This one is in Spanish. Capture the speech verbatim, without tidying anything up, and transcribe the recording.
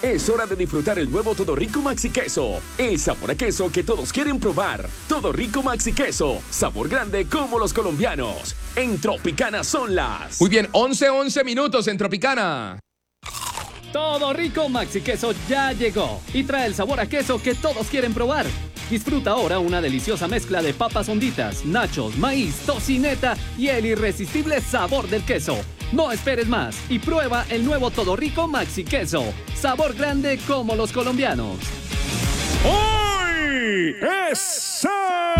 Es hora de disfrutar el nuevo Todo Rico Maxi Queso. El sabor a queso que todos quieren probar. Todo Rico Maxi Queso. Sabor grande como los colombianos. En Tropicana son las... Muy bien, once, once minutos en Tropicana. Todo Rico Maxi Queso ya llegó y trae el sabor a queso que todos quieren probar. Disfruta ahora una deliciosa mezcla de papas honditas, nachos, maíz, tocineta y el irresistible sabor del queso. No esperes más y prueba el nuevo Todo Rico Maxi Queso. Sabor grande como los colombianos. ¡Hoy es